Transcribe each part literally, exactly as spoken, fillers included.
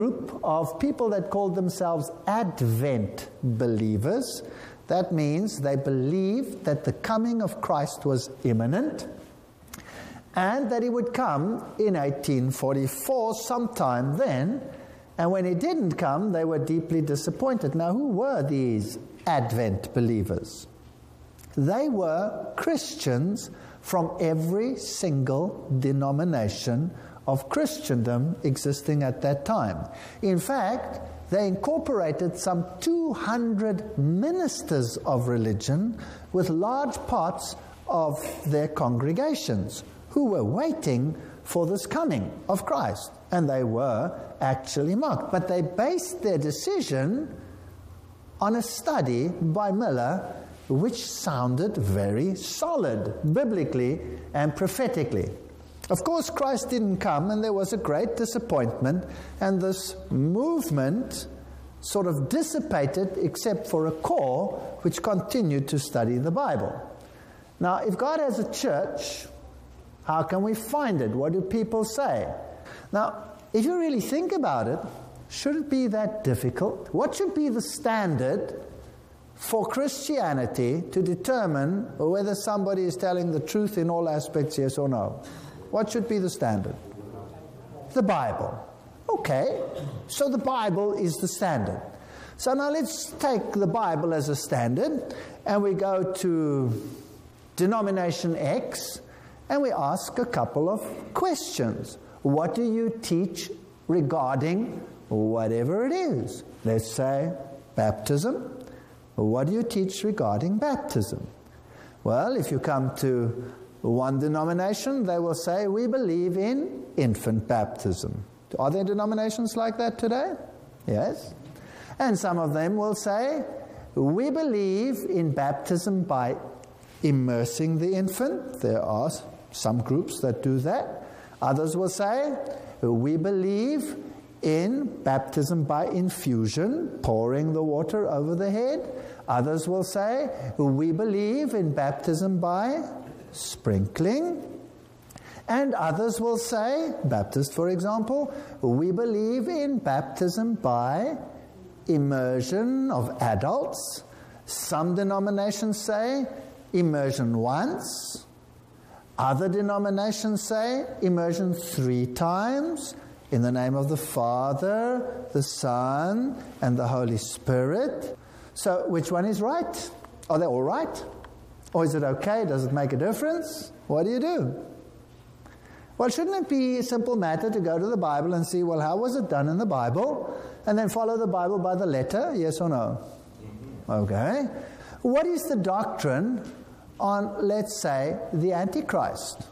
group of people that called themselves Advent believers. That means they believed that the coming of Christ was imminent and that he would come in eighteen forty-four, sometime then. And when he didn't come, they were deeply disappointed. Now, who were these Advent believers? They were Christians from every single denomination of Christendom existing at that time. In fact, they incorporated some two hundred ministers of religion with large parts of their congregations who were waiting for this coming of Christ. And they were actually mocked. But they based their decision on a study by Miller which sounded very solid, biblically and prophetically. Of course, Christ didn't come, and there was a great disappointment, and this movement sort of dissipated except for a core which continued to study the Bible. Now, if God has a church, how can we find it? What do people say? Now, if you really think about it, should it be that difficult? What should be the standard for Christianity to determine whether somebody is telling the truth in all aspects, yes or no? What should be the standard? The Bible. Okay, so the Bible is the standard. So now let's take the Bible as a standard, and we go to denomination X, and we ask a couple of questions. What do you teach regarding whatever it is? Let's say baptism. What do you teach regarding baptism? Well, if you come to one denomination, they will say, we believe in infant baptism. Are there denominations like that today? Yes. And some of them will say, we believe in baptism by immersing the infant. There are some groups that do that. Others will say, we believe in baptism by infusion, pouring the water over the head. Others will say, we believe in baptism by sprinkling. And others will say, Baptist for example, we believe in baptism by immersion of adults. Some denominations say immersion once. Other denominations say immersion three times in the name of the Father, the Son, and the Holy Spirit. So which one is right? Are they all right? Or is it okay? Does it make a difference? What do you do? Well, shouldn't it be a simple matter to go to the Bible and see, well, how was it done in the Bible? And then follow the Bible by the letter, yes or no? Okay. What is the doctrine on, let's say, the Antichrist?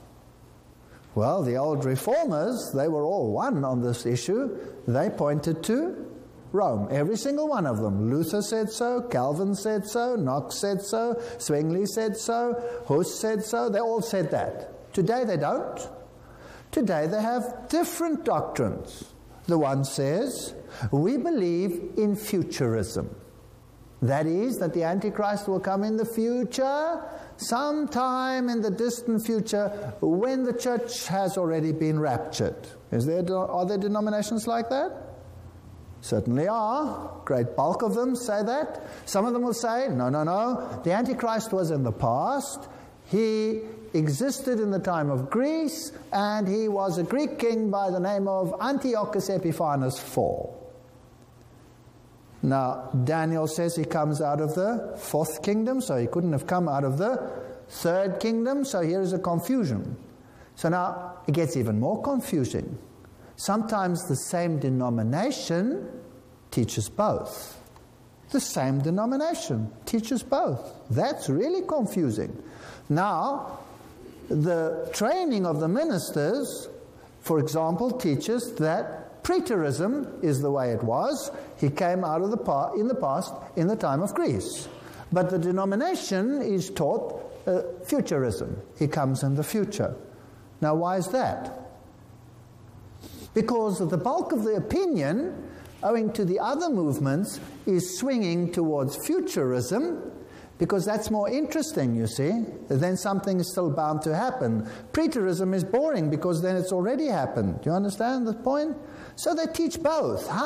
Well, the old reformers, they were all one on this issue. They pointed to Rome, every single one of them. Luther said so, Calvin said so, Knox said so, Zwingli said so, Hus said so. They all said that. Today they don't. Today they have different doctrines. The one says, we believe in futurism. That is, that the Antichrist will come in the future, sometime in the distant future, when the church has already been raptured. Is there, are there denominations like that? Certainly are. Great bulk of them say that. Some of them will say, no, no, no. The Antichrist was in the past. He existed in the time of Greece, and he was a Greek king by the name of Antiochus Epiphanes the fourth. Now, Daniel says he comes out of the fourth kingdom, so he couldn't have come out of the third kingdom, so here is a confusion. So now, it gets even more confusing. Sometimes the same denomination teaches both. The same denomination teaches both. That's really confusing. Now, the training of the ministers, for example, teaches that preterism is the way it was. He came out of the pa- in the past, in the time of Greece. But the denomination is taught uh, futurism. He comes in the future. Now, why is that? Because the bulk of the opinion, owing to the other movements, is swinging towards futurism, because that's more interesting, you see. Then something is still bound to happen. Preterism is boring because then it's already happened. Do you understand the point? So they teach both. How